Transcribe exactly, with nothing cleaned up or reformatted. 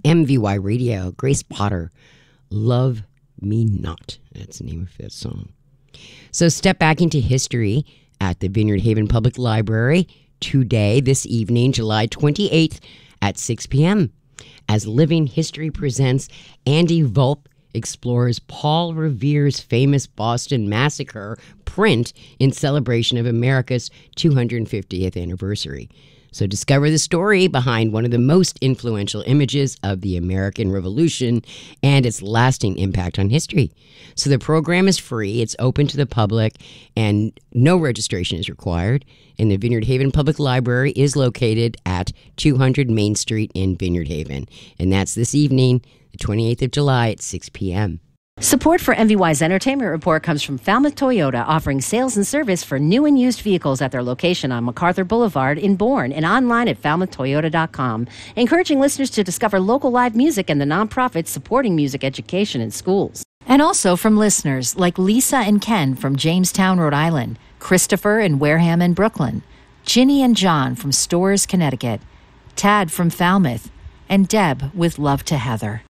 M V Y Radio, Grace Potter, Love Me Not. That's the name of that song. So step back into history at the Vineyard Haven Public Library today, this evening, July twenty-eighth at six p.m. as Living History presents Andy Volp explores Paul Revere's famous Boston Massacre print in celebration of America's two hundred fiftieth anniversary. So discover the story behind one of the most influential images of the American Revolution and its lasting impact on history. So the program is free, it's open to the public, and no registration is required. And the Vineyard Haven Public Library is located at two hundred Main Street in Vineyard Haven. And that's this evening, the twenty-eighth of July at six p.m. Support for M V Y's Entertainment Report comes from Falmouth Toyota, offering sales and service for new and used vehicles at their location on MacArthur Boulevard in Bourne and online at falmouth toyota dot com, encouraging listeners to discover local live music and the nonprofits supporting music education in schools. And also from listeners like Lisa and Ken from Jamestown, Rhode Island, Christopher in Wareham and Brooklyn, Ginny and John from Storrs, Connecticut, Tad from Falmouth, and Deb with Love to Heather.